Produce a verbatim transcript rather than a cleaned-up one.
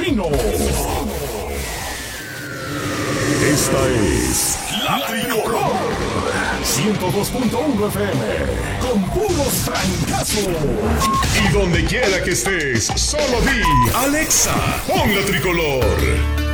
Campesino. Esta es La Tricolor ciento dos punto uno F M con puros francazos. Y donde quiera que estés, solo di Alexa, pon La Tricolor.